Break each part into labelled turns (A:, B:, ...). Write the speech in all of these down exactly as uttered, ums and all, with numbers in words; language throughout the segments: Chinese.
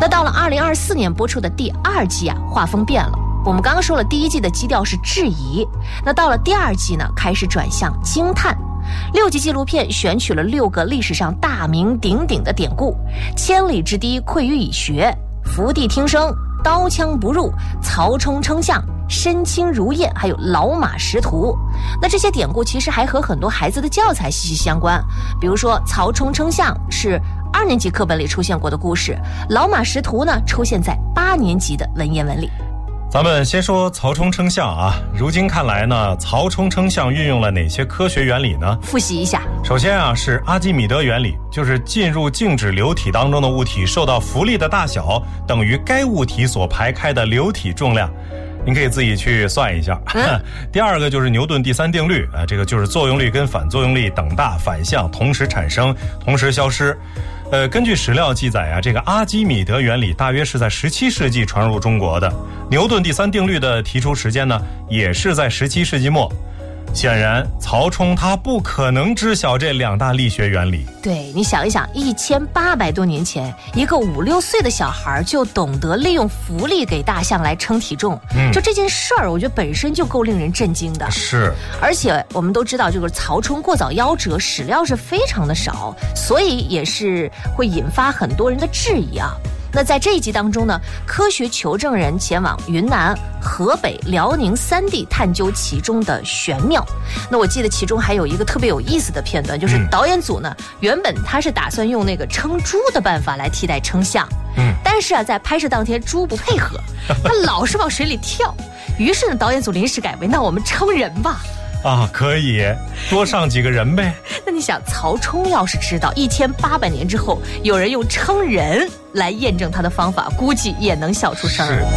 A: 那到了二零二四年播出的第二季啊，画风变了。我们刚刚说了，第一季的基调是质疑，那到了第二季呢，开始转向惊叹。六集纪录片选取了六个历史上大名鼎鼎的典故，千里之堤溃于蚁穴，伏地听声，刀枪不入，曹冲称象，身轻如燕，还有老马识途。那这些典故其实还和很多孩子的教材息息相关，比如说曹冲称象是二年级课本里出现过的故事，老马识途呢出现在八年级的文言文里。
B: 咱们先说曹冲称象啊，如今看来呢，曹冲称象运用了哪些科学原理呢？
A: 复习一下。首
B: 先啊，是阿基米德原理，就是进入静止流体当中的物体受到浮力的大小等于该物体所排开的流体重量。您可以自己去算一下。嗯、第二个就是牛顿第三定律啊，这个就是作用力跟反作用力等大反向同时产生，同时消失。呃，根据史料记载啊，这个阿基米德原理大约是在十七世纪传入中国的。牛顿第三定律的提出时间呢，也是在十七世纪末。显然，曹冲他不可能知晓这两大力学原理。
A: 对，你想一想，一千八百多年前，一个五六岁的小孩就懂得利用浮力给大象来称体重，嗯，就这件事儿，我觉得本身就够令人震惊的。
B: 是，
A: 而且我们都知道，这个曹冲过早夭折，史料是非常的少，所以也是会引发很多人的质疑啊。那在这一集当中呢，科学求证人前往云南、河北、辽宁三地探究其中的玄妙。那我记得其中还有一个特别有意思的片段，就是导演组呢，原本他是打算用那个称猪的办法来替代称象，嗯，但是啊，在拍摄当天猪不配合，他老是往水里跳，于是呢，导演组临时改为那我们称人吧。
B: 啊，可以多上几个人呗。
A: 那你想，曹冲要是知道一千八百年之后有人用称人来验证他的方法，估计也能笑出声儿。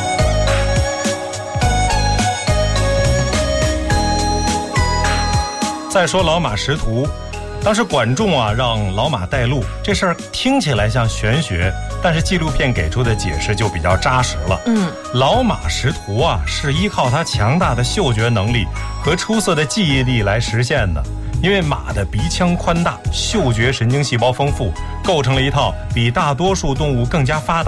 B: 再说老马识途，当时管仲啊让老马带路，这事儿听起来像玄学，但是纪录片给出的解释就比较扎实了。嗯，老马识途啊是依靠他强大的嗅觉能力和出色的记忆力来实现的。因为马的鼻腔宽大，嗅觉神经细胞丰富，构成了一套比大多数动物更加发达